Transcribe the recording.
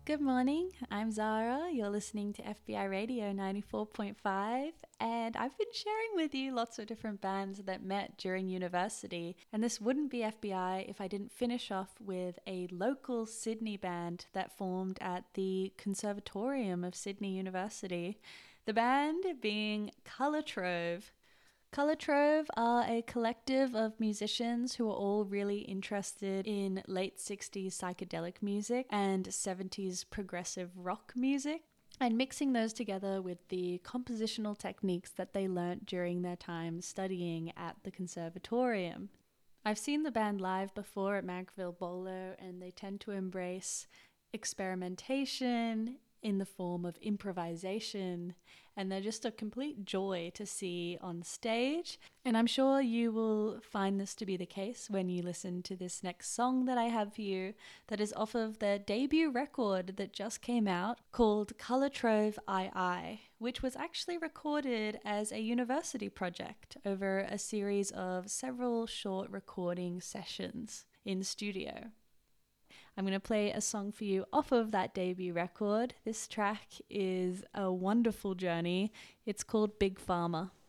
Good morning, I'm Zara. You're listening to FBI Radio 94.5, and I've been sharing with you lots of different bands that met during university. And this wouldn't be FBI if I didn't finish off with a local Sydney band that formed at the Conservatorium of Sydney University. The band being Colour Trove. Colour Trove are a collective of musicians who are all really interested in late 60s psychedelic music and 70s progressive rock music, and mixing those together with the compositional techniques that they learnt during their time studying at the Conservatorium. I've seen the band live before at Mankerville Bolo, and they tend to embrace experimentation in the form of improvisation, and they're just a complete joy to see on stage. And I'm sure you will find this to be the case when you listen to this next song that I have for you, that is off of their debut record that just came out called Colour Trove II, which was actually recorded as a university project over a series of several short recording sessions in studio. I'm going to play a song for you off of that debut record. This track is a wonderful journey. It's called Big Pharma.